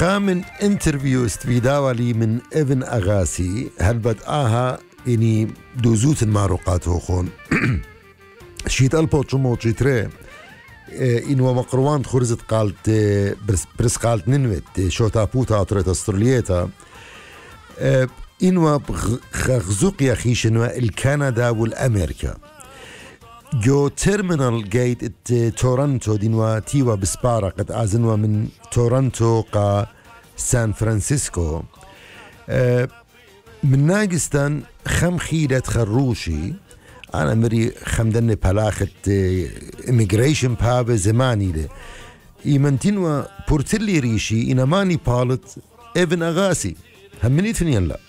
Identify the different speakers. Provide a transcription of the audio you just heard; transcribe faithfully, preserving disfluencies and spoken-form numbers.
Speaker 1: خامن انترفيوست في داولي من ابن أغاسي هل بدأها إني دوزوت الماروقات هوخون شيت ألبو تشمو تشيتري إنو مقروان خرزت قالت برس, برس قالت ننوت شوتا بوتا أطرت أسترالياتا إنو خغزوق يا خيشنو الكندا والأمريكا جو تيرمينال جيت تورنتو دينوا تيوا بسبارة قد أزنوا من تورنتو قا سان فرانسيسكو من ناقستان خم خيلة خروشي أنا مري خمدني بلاخة إميغريشن باب زماني له إيمانتينوا بورتلي ريشي إنا ماني بالت ابن أغاسي هم من يتنين لا